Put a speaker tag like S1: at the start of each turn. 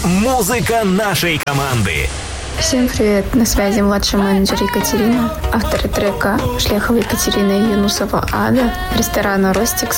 S1: Музыка нашей команды.
S2: Всем привет, на связи младший менеджер Екатерина, авторы трека Шляхова Екатерина и Юнусова Ада, ресторана «Ростикс».